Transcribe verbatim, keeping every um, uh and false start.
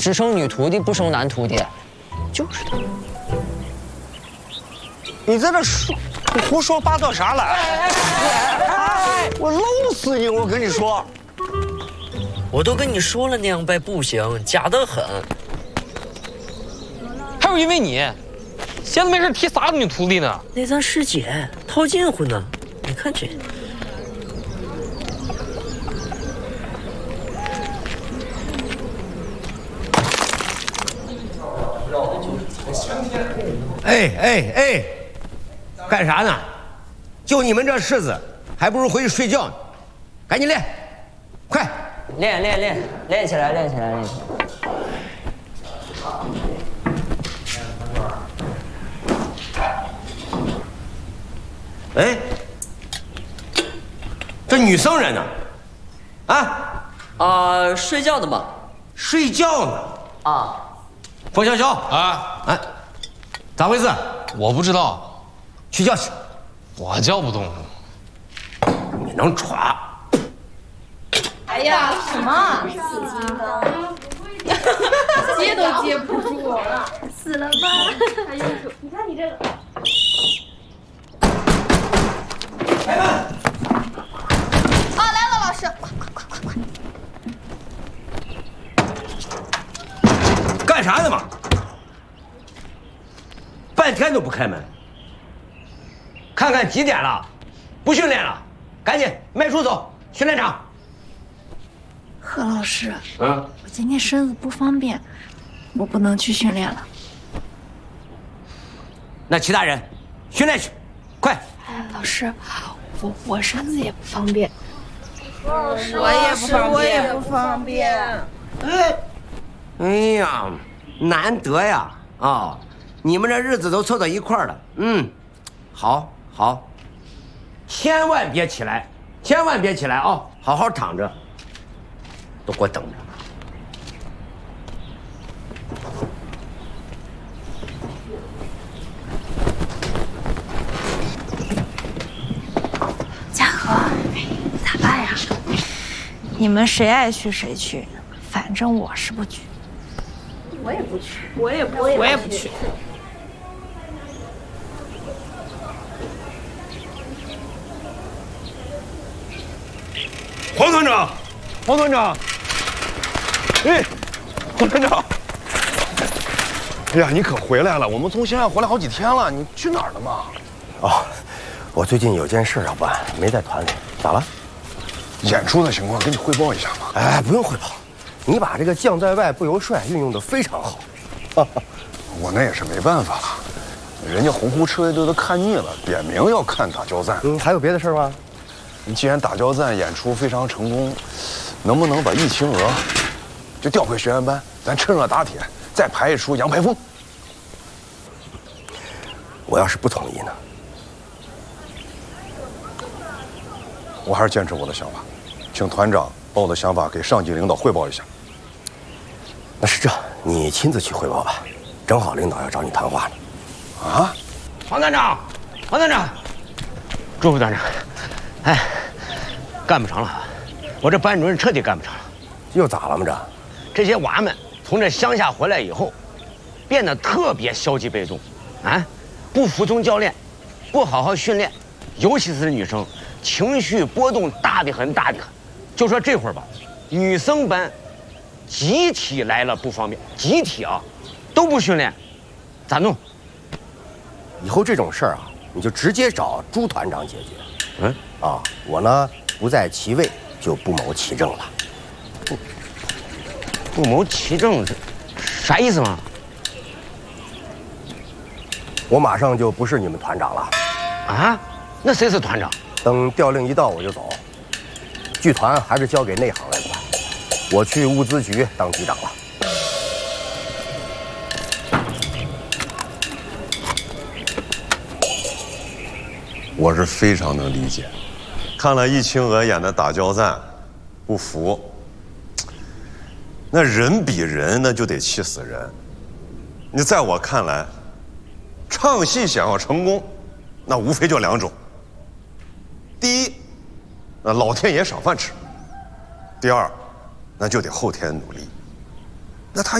只生女徒弟，不生男徒弟。 就是的。 你在这说胡说八道啥了？哎哎哎！我弄死你！我跟你说， 我都跟你说了，那样拜不行，假得很。 还有因为你，闲着没事提啥个女徒弟呢？ 那咱师姐套近乎呢，你看这。 哎哎哎，干啥呢？就你们这式子，还不如回去睡觉呢。赶紧练，快！ 练练练，练起来，练起来，练起来。哎，这女僧人呢？啊？ 啊，睡觉的嘛。 睡觉呢？ 啊。 冯潇潇啊， 哎，咋回事？ 我不知道， 去叫去。 我叫不动。 你能耍？ 哎呀，什么？死金刚，接都接不住，死了吧？还用手？你看你这个。 开门！ 哦，来了，老师，快快快快快！ 干啥呢嘛？半天都不开门。看看几点了，不训练了，赶紧迈出走，训练场。 何老师， 嗯， 我今天身子不方便，我不能去训练了。 那其他人训练去，快！ 哎，老师，我我身子也不方便。 老师，我也不方便，我也不方便。 哎，哎呀，难得呀！啊、哦，你们这日子都凑到一块儿了，嗯，好，好，千万别起来，千万别起来啊、哦！好好躺着，都给我等着。 嘉禾，咋办呀？你们谁爱去谁去，反正我是不去。 我也不去，我也不，我也不去。 黄团长，黄团长，哎，黄团长，哎呀，你可回来了！我们从西安回来好几天了，你去哪儿了嘛？ 哦，我最近有件事要办，没在团里。咋了？ 演出的情况跟你汇报一下嘛。 哎，不用汇报，你把这个将在外不由帅运用的非常好。 我那也是没办法了，人家洪湖赤卫队都看腻了，点名要看打交赞。 嗯，还有别的事吗？ 你既然打交赞演出非常成功，能不能把易青娥就调回学员班，咱趁热打铁，再排一出《杨排风》？ 我要是不同意呢？ 我还是坚持我的想法，请团长把我的想法给上级领导汇报一下。 那是这，你亲自去汇报吧，正好领导要找你谈话呢。 啊，黄团长，黄团长，朱副团长，哎，干不成了，我这班主任彻底干不成了。 又咋了嘛这？ 这些娃们从这乡下回来以后，变得特别消极被动，啊，不服从教练，不好好训练，尤其是女生，情绪波动大得很，大得很。就说这会儿吧，女生班集体来了不方便，集体啊，都不训练，咋弄？ 以后这种事儿啊，你就直接找朱团长解决。 嗯， 啊，我呢不在其位，就不谋其政了。 不不谋其政，啥意思嘛？ 我马上就不是你们团长了。 啊？那谁是团长？ 等调令一到我就走。剧团还是交给内行来的吧。我去物资局当局长了。 我是非常能理解，看了易青娥演的打交赞，不服。那人比人，那就得气死人。你在我看来，唱戏想要成功，那无非就两种：第一，那老天爷赏饭吃；第二，那就得后天努力。那他。